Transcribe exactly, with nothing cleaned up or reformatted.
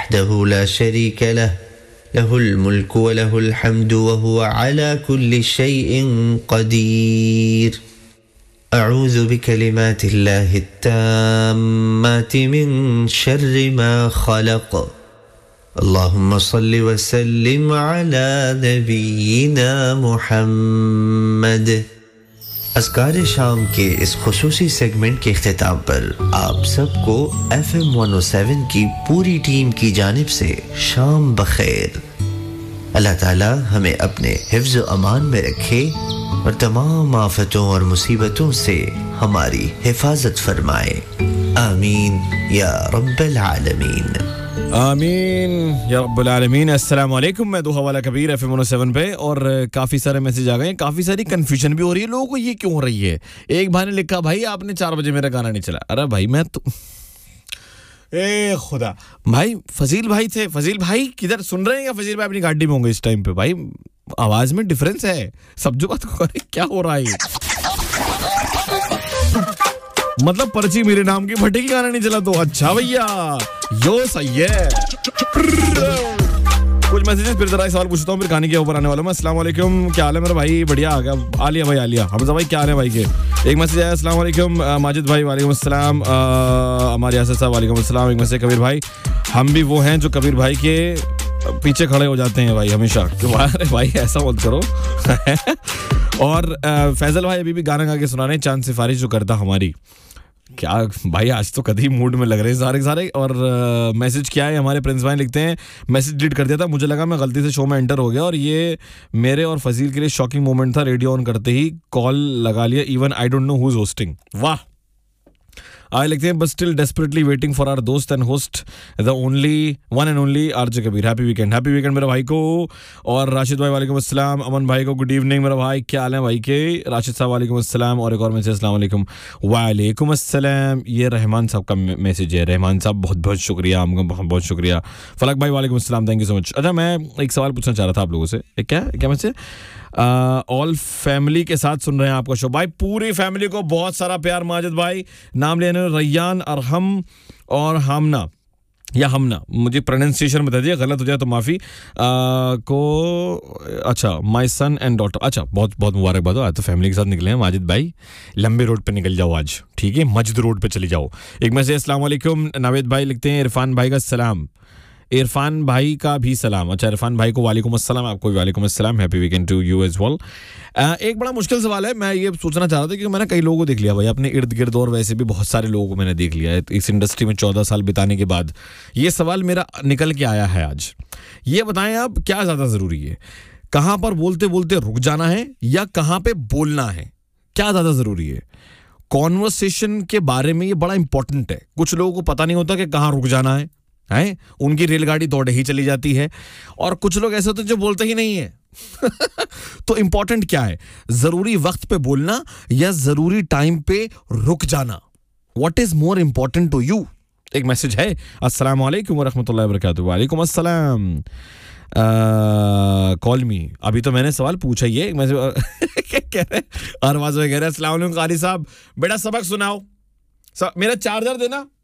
वहदहु ला शरीका लह लहुल मुल्कु व लहुल हम्दु व हुवा अला कुल्लि शैइन क़दीर। अऊज़ु बिकलिमातिल्लाहि त्ताम्माति मिन शर्रि मा खलक़। अल्लाहुम्मा सल्लि व सल्लिम अला नबीना मुहम्मद। अस्कार शाम के इस खुसूसी सेगमेंट के इख्तिताम पर आप सबको F M one O seven की पूरी टीम की जानिब से शाम बखैर। अल्लाह ताला हमें अपने हिफ्ज़ व अमान में रखे और तमाम आफतों और मुसीबतों से हमारी हिफाजत फरमाए। आमीन या रब्बल आलमीन। आमीन या रब्बल आलमीन। अस्सलाम वालेकुम, मैं दुहा वाला Kabir F M one O seven पे। और काफ़ी सारे मैसेज आ गए हैं, काफ़ी सारी कन्फ्यूजन भी हो रही है लोगों को, ये क्यों हो रही है। एक भाई ने लिखा, भाई आपने चार बजे मेरा गाना नहीं चला। अरे भाई मैं तो ए खुदा, भाई फजील भाई थे। फजील भाई किधर सुन रहे हैं या फजील भाई अपनी गाड़ी में होंगे इस टाइम पे। भाई आवाज में डिफरेंस है, सब जो बात को क्या हो रहा है। मतलब पर्ची मेरे नाम की फटेगी, गाना नहीं चला तो अच्छा भैया यो सही है। कुछ मैसेजेस फिर जरा सवाल पूछता हूँ, फिर खाने के ऊपर आने वाला हूँ। अस्सलाम वालेकुम, क्या हाल है मेरा भाई। बढ़िया आ गया आलिया भाई, आलिया हमजा भाई, क्या हाल है भाई के। एक मैसेज आया, अस्सलाम वालेकुम माजिद भाई, वालेकुम अस्सलाम। हमारे यासर साहब, वालेकुम अस्सलाम। एक मैसेज, कबीर भाई हम भी वो हैं जो कबीर भाई के पीछे खड़े हो जाते हैं भाई हमेशा। क्यों भाई ऐसा मत करो। और फैजल भाई अभी भी गाना गा के सुना रहे हैं, चांद सिफारिश जो करता हमारी। क्या भाई आज तो कभी मूड में लग रहे हैं सारे सारे। और मैसेज क्या है, हमारे प्रिंस भाई लिखते हैं, मैसेज डिलीट कर दिया था, मुझे लगा मैं गलती से शो में एंटर हो गया और ये मेरे और फजील के लिए शॉकिंग मोमेंट था। रेडियो ऑन करते ही कॉल लगा लिया, even I don't know who is hosting. वाह। आए लिखते हैं, but still desperately waiting for our दोस्त and host the only one and only RJ Kabir. Happy weekend, happy weekend मेरे भाई को। और राशिद भाई वालेकुम अस्सलाम। अमन भाई को गुड इवनिंग मेरा भाई, क्या हाल है भाई के। राशिद साहब वालेकुम अस्सलाम। और एक और मैसेज, अस्सलाम वालेकुम। वालेकुम अस्सलाम। ये रहमान साहब का मैसेज है। रहमान साहब बहुत बहुत शुक्रिया, आपका बहुत बहुत शुक्रिया। फलक भाई वालेकुम अस्सलाम, थैंक यू सो मच। अच्छा मैं एक सवाल पूछना चाह रहा था आप लोगों से। क्या क्या मैसेज, ऑल फैमिली के साथ सुन रहे हैं आपका शो। भाई पूरी फैमिली को बहुत सारा प्यार। माजिद भाई नाम लेने, रैयान, अरहम और हामना या हमना, मुझे प्रोनाउंसिएशन बता दिया, गलत हो जाए तो माफ़ी को। अच्छा, माय सन एंड डॉटर। अच्छा बहुत बहुत मुबारकबाद हो, आज तो फैमिली के साथ निकले हैं माजिद भाई। लंबे रोड पे निकल जाओ आज, ठीक है, मस्जिद रोड पे चले जाओ। एक मैसेज, अस्सलाम वालेकुम। नावेद भाई लिखते हैं, इरफान भाई का सलाम। इरफान भाई का भी सलाम। अच्छा इरफान भाई को वालेकुम अस्सलाम, आपको भी वालेकुम अस्सलाम। Happy weekend to you as well. एक बड़ा मुश्किल सवाल है, मैं ये सोचना चाह रहा था क्योंकि मैंने कई लोगों को देख लिया भाई अपने इर्द गिर्द, और वैसे भी बहुत सारे लोगों को मैंने देख लिया है इस इंडस्ट्री में चौदह साल बिताने के बाद। ये सवाल मेरा निकल के आया है आज। ये बताएं आप, क्या ज़्यादा ज़रूरी है, कहाँ पर बोलते बोलते रुक जाना है या कहाँ पे बोलना है, क्या ज़्यादा ज़रूरी है। कॉन्वर्सेशन के बारे में ये बड़ा इंपॉर्टेंट है। कुछ लोगों को पता नहीं होता कि कहाँ रुक जाना है, है? उनकी रेलगाड़ी दौड़े ही चली जाती है। और कुछ लोग ऐसे होते हैं जो बोलते ही नहीं है। तो इंपॉर्टेंट क्या है, जरूरी वक्त पे बोलना या जरूरी टाइम पे रुक जाना। What is more important to you. एक मैसेज है, अस्सलाम वालेकुम व रहमतुल्लाहि व बरकातुहू। वालेकुम अस्सलाम। कॉल मी। अभी तो मैंने सवाल पूछा ही है। क्या कह रहे हैं, अरवाज में कह रहे हैं, अस्सलाम वालेकुम कारी साहब, बेटा सबक सुनाओ। मेरा चार्जर देना।